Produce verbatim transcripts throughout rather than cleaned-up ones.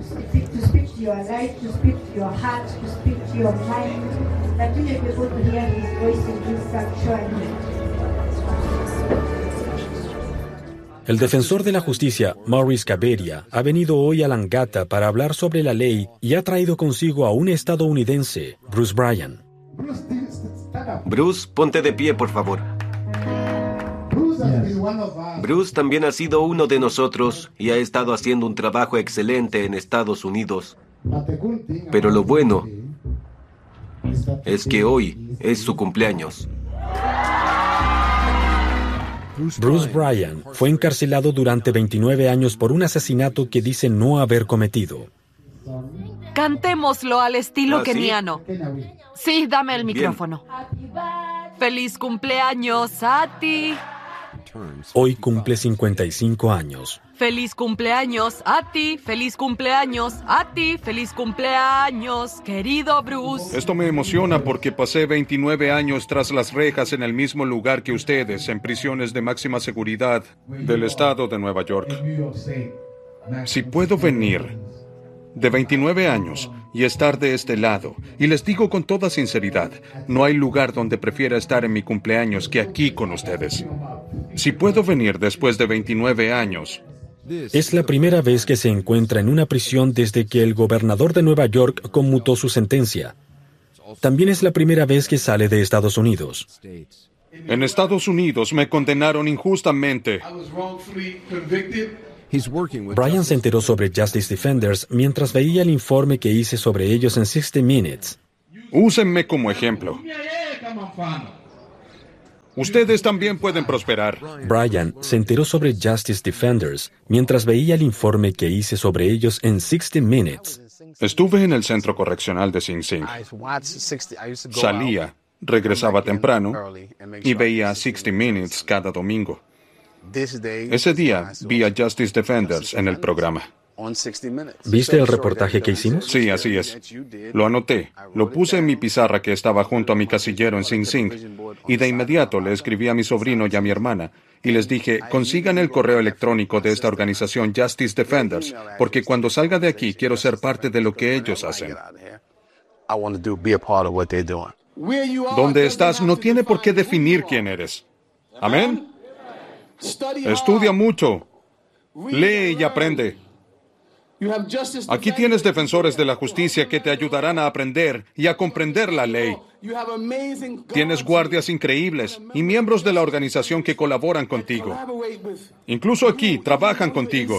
speak, to speak to your life, to speak to your heart, to speak to your mind, that you may be able to hear his voice in this sanctuary. El defensor de la justicia, Maurice Kaberia, ha venido hoy a Langata para hablar sobre la ley y ha traído consigo a un estadounidense, Bruce Bryan. Bruce, ponte de pie, por favor. Bruce también ha sido uno de nosotros y ha estado haciendo un trabajo excelente en Estados Unidos. Pero lo bueno es que hoy es su cumpleaños. Bruce Bryan fue encarcelado durante veintinueve años por un asesinato que dice no haber cometido. Cantémoslo al estilo ¿Ah, sí? keniano. Sí, dame el micrófono. ¡Feliz cumpleaños a ti! Hoy cumple cincuenta y cinco años. ¡Feliz cumpleaños a ti! ¡Feliz cumpleaños a ti! ¡Feliz cumpleaños, querido Bruce! Esto me emociona porque pasé veintinueve años tras las rejas en el mismo lugar que ustedes, en prisiones de máxima seguridad del estado de Nueva York. Si puedo venir de veintinueve años y estar de este lado, y les digo con toda sinceridad, no hay lugar donde prefiera estar en mi cumpleaños que aquí con ustedes. Si puedo venir después de veintinueve años... Es la primera vez que se encuentra en una prisión desde que el gobernador de Nueva York conmutó su sentencia. También es la primera vez que sale de Estados Unidos. En Estados Unidos me condenaron injustamente. Bryan se enteró sobre Justice Defenders mientras veía el informe que hice sobre ellos en sixty minutes. Úsenme como ejemplo. Ustedes también pueden prosperar. Bryan se enteró sobre Justice Defenders mientras veía el informe que hice sobre ellos en sixty minutes. Estuve en el centro correccional de Sing Sing. Salía, regresaba temprano y veía sixty minutes cada domingo. Ese día vi a Justice Defenders en el programa. ¿Viste el reportaje que hicimos? Sí, así es. Lo anoté, lo puse en mi pizarra que estaba junto a mi casillero en Sing Sing, y de inmediato le escribí a mi sobrino y a mi hermana, y les dije, consigan el correo electrónico de esta organización Justice Defenders, porque cuando salga de aquí quiero ser parte de lo que ellos hacen. Donde estás no tiene por qué definir quién eres. ¿Amén? Estudia mucho, lee y aprende. Aquí tienes defensores de la justicia que te ayudarán a aprender y a comprender la ley. Tienes guardias increíbles y miembros de la organización que colaboran contigo. Incluso aquí trabajan contigo.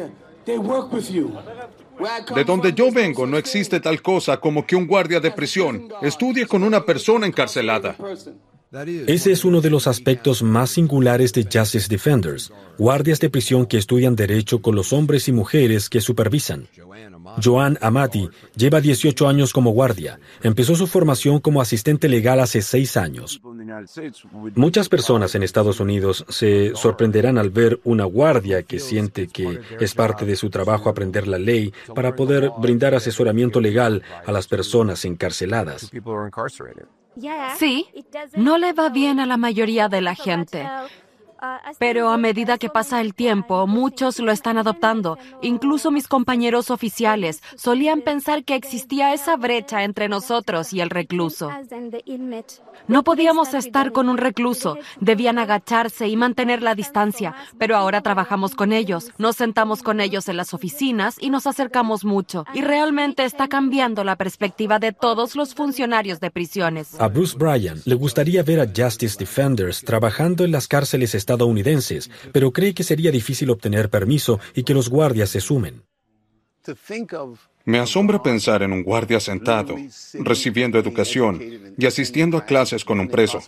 De donde yo vengo no existe tal cosa como que un guardia de prisión estudie con una persona encarcelada. Ese es uno de los aspectos más singulares de Justice Defenders, guardias de prisión que estudian derecho con los hombres y mujeres que supervisan. Joan Amati lleva dieciocho años como guardia. Empezó su formación como asistente legal hace seis años. Muchas personas en Estados Unidos se sorprenderán al ver una guardia que siente que es parte de su trabajo aprender la ley para poder brindar asesoramiento legal a las personas encarceladas. Sí, no le va bien a la mayoría de la gente. Pero a medida que pasa el tiempo, muchos lo están adoptando. Incluso mis compañeros oficiales solían pensar que existía esa brecha entre nosotros y el recluso. No podíamos estar con un recluso. Debían agacharse y mantener la distancia. Pero ahora trabajamos con ellos. Nos sentamos con ellos en las oficinas y nos acercamos mucho. Y realmente está cambiando la perspectiva de todos los funcionarios de prisiones. A Bruce Bryan le gustaría ver a Justice Defenders trabajando en las cárceles estadounidenses, pero cree que sería difícil obtener permiso y que los guardias se sumen. Me asombra pensar en un guardia sentado, recibiendo educación y asistiendo a clases con un preso.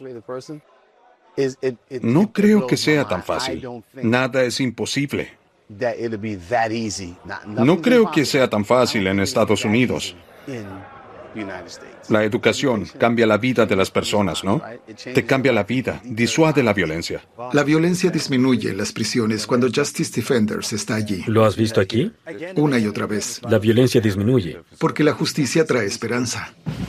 No creo que sea tan fácil. Nada es imposible. No creo que sea tan fácil en Estados Unidos. La educación cambia la vida de las personas, ¿no? Te cambia la vida, disuade la violencia. La violencia disminuye en las prisiones cuando Justice Defenders está allí. ¿Lo has visto aquí? Una y otra vez. La violencia disminuye. Porque la justicia trae esperanza.